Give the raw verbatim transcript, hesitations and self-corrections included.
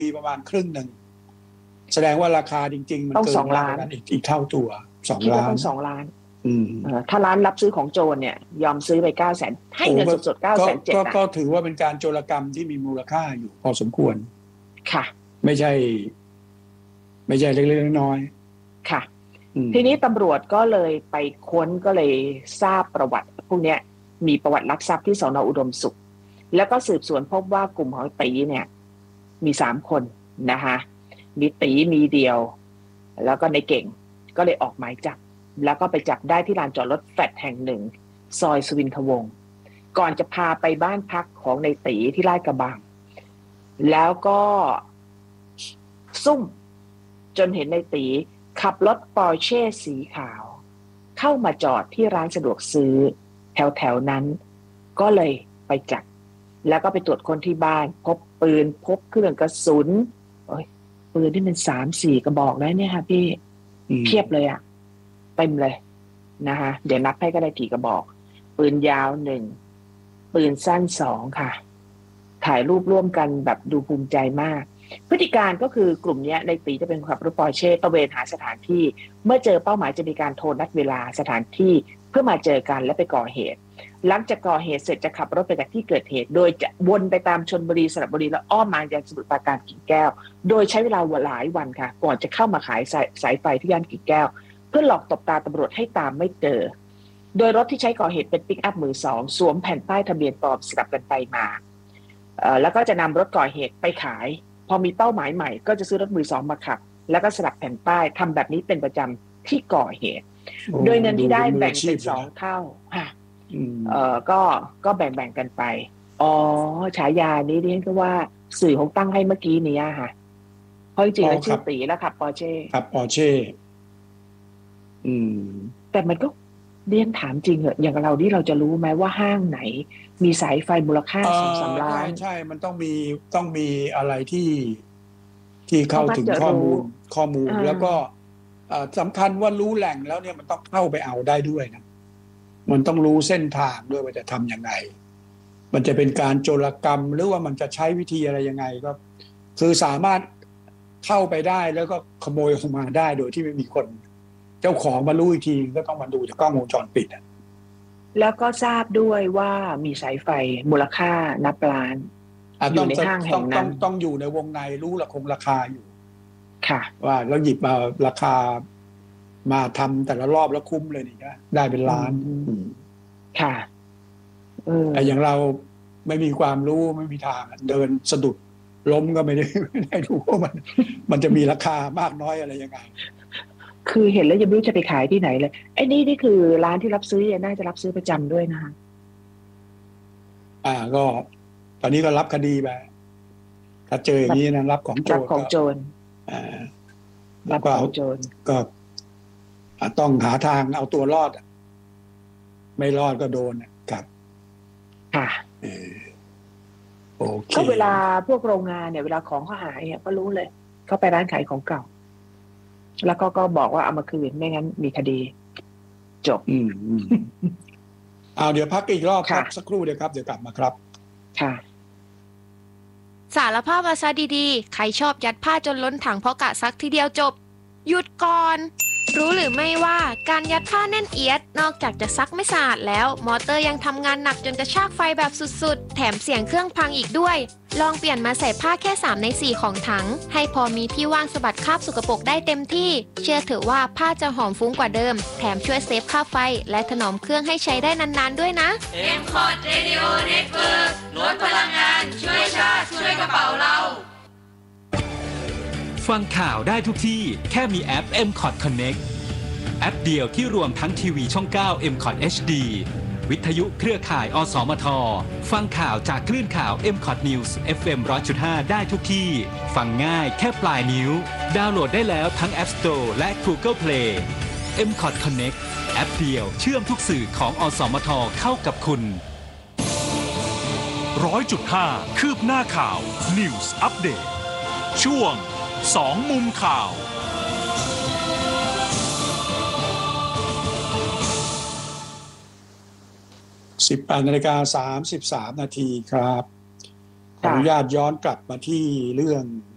มีประมาณครึ่งหนึ่งแสดงว่าราคาจริงๆมันเกินสองล้านอีกอีกเท่าตัวสองล้านต้องสองล้านอืมถ้าร้านรับซื้อของโจรเนี่ยยอมซื้อไปเก้าแสนให้เงินสดๆเก้าแสนเจ็ดก็ถือว่าเป็นการโจรกรรมที่มีมูลค่าอยู่พอสมควรค่ะไม่ใช่ไม่ใช่เล็กๆน้อยๆค่ะทีนี้ตำรวจก็เลยไปค้นก็เลยทราบประวัติพวกนี้มีประวัติลักทรัพย์ที่สน.อุดมสุขแล้วก็สืบสวนพบว่ากลุ่มของตีเนี่ยมีสามคนนะคะมีตีมีเดียวแล้วก็ในเก่งก็เลยออกหมายจับแล้วก็ไปจับได้ที่ลานจอดรถแฟลตแห่งหนึ่งซอยสุวินทวงศ์ก่อนจะพาไปบ้านพักของในตีที่ลาดกระบังแล้วก็ซุ่มจนเห็นในตีขับรถปอร์เช่สีขาวเข้ามาจอดที่ร้านสะดวกซื้อแถวๆนั้นก็เลยไปจับแล้วก็ไปตรวจคนที่บ้านพบปืนพบเครื่องกระสุนโอ้ยปืนที่มันสามสี่กระบอกแล้วเนี่ยค่ะพี่เพียบเลยอ่ะเต็มเลยนะคะเดี๋ยวนับให้ก็ได้กี่กระบอกปืนยาวหนึ่งปืนสั้นสองค่ะถ่ายรูปร่วมกันแบบดูภูมิใจมากพฤติการก็คือกลุ่มนี้ในตีจะเป็นขับรถปอร์เช่ตระเวนหาสถานที่เมื่อเจอเป้าหมายจะมีการโทรนัดเวลาสถานที่เพื่อมาเจอกันและไปก่อเหตุหลังจากก่อเหตุเสร็จจะขับรถไปจากที่เกิดเหตุโดยจะวนไปตามชลบุรีสระบุรีแล้วอ้อมมายังสมุทรปราการกิ่งแก้วโดยใช้เวลาหลายวันค่ะก่อนจะเข้ามาขายสายสายไฟที่ย่านกิ่งแก้วเพื่อหลอกตบตาตำรวจให้ตามไม่เจอโดยรถที่ใช้ก่อเหตุเป็นปิกอัพมือสองสวมแผ่นป้ายทะเบียนปลอมสลับกันไปมาแล้วก็จะนำรถก่อเหตุไปขายพอมีเป้าหมายใหม่ก็จะซื้อรถมือสองมาขับแล้วก็สลับแผ่นป้ายทำแบบนี้เป็นประจำที่ก่อเหตุโดยเงินที่ได้แบ่งเป็นสองเท่าค่ะเออก็ก็แบ่งแบ่งกันไปอ๋อฉายานี้นี่ก็ว่าสื่อของตั้งให้เมื่อกี้นี้ค่ะเพราะจริงๆแล้วชื่อตีแล้วขับปอร์เช่ขับปอร์เช่อืมแต่มันก็เรียนถามจริงเหรออย่างเราที่เราจะรู้ไหมว่าห้างไหนมีสายไฟมูลค่าสองสามล้านใช่มันต้องมีต้องมีอะไรที่ที่เข้าถึงข้อมูลข้อมูลแล้วก็สำคัญว่ารู้แหล่งแล้วเนี่ยมันต้องเข้าไปเอาได้ด้วยนะมันต้องรู้เส้นทางด้วยว่าจะทำยังไงมันจะเป็นการโจรกรรมหรือว่ามันจะใช้วิธีอะไรยังไงก็คือสามารถเข้าไปได้แล้วก็ขโมยออกมาได้โดยที่ไม่มีคนเจ้าของมารู้อีกทีก็ต้องมาดูจากกล้องวงจรปิดอ่ะแล้วก็ทราบด้วยว่ามีสายไฟมูลค่านับล้านอยู่ในห้างแห่งนั้นต้องต้องอยู่ในวงในรู้ละคงราคาอยู่ค่ะว่าแล้วหยิบมาราคามาทำแต่ละรอบแล้วคุ้มเลยนี่ก็ได้เป็นล้านค่ะแต่อย่างเราไม่มีความรู้ไม่มีทางเดินสะดุดล้มก็ไม่ได้ไม่ได้รู้ว่ามันมันจะมีราคามากน้อยอะไรยังไงคือเห็นแล้วยังไม่รู้จะไปขายที่ไหนเลยไอ้นี่นี่คือร้านที่รับซื้อน่าจะรับซื้อประจำด้วยนะคะอ่าก็ตอนนี้ก็รับคดีไปถ้าเจออย่างนี้นะรับของโจรรับของโจรอ่ารับของโจรก็ต้องหาทางเอาตัวรอดไม่รอดก็โดนครับค่ะโอเคก็เวลาพวกโรงงานเนี่ยเวลาของเขาหายเนี่ยก็รู้เลยเขาไปร้านขายของเก่าแล้วก็ก็บอกว่าเอามาคืนไม่งั้นมีคดีจบอืมเอาเดี๋ยวพักอีกรอบครับสักครู่เดียวครับเดี๋ยวกลับมาครับค่ะสารภาพวาซาดีๆใครชอบยัดผ้าจนล้นถังเพราะกะซักทีเดียวจบหยุดก่อนรู้หรือไม่ว่าการยัดผ้าแน่นเอียดนอกจากจะซักไม่สะอาดแล้วมอเตอร์ยังทำงานหนักจนกระชากไฟแบบสุดๆแถมเสียงเครื่องพังอีกด้วยลองเปลี่ยนมาใส่ผ้าแค่สามในสี่ของถังให้พอมีที่ว่างสะบัดคราบสกปรกได้เต็มที่เชื่อเถอะว่าผ้าจะหอมฟุ้งกว่าเดิมแถมช่วยเซฟค่าไฟและถนอมเครื่องให้ใช้ได้นานๆด้วยนะเอ็ม คอร์ด Radio Network ลดพลังงานช่วยชาติช่วยกระเป๋าเราฟังข่าวได้ทุกที่แค่มีแอป เอ็ม คอร์ด Connect แอปเดียวที่รวมทั้งทีวีช่องเก้า เอ็ม คอร์ด เอช ดี วิทยุเครือข่ายอสมทฟังข่าวจากคลื่นข่าว เอ็ม คอร์ด News เอฟ เอ็ม หนึ่งร้อยจุดห้า ได้ทุกที่ฟังง่ายแค่ปลายนิ้วดาวน์โหลดได้แล้วทั้ง App Store และ Google Play เอ็ม คอร์ด Connect แอปเดียวเชื่อมทุกสื่อของอสมทเข้ากับคุณหนึ่งร้อยจุดห้า คืบหน้าข่าว News Update ช่วงสองมุมข่าวสิบแปดนาฬิกาสามสิบสามนาทีครับขออนุญาตย้อนกลับมาที่เรื่อง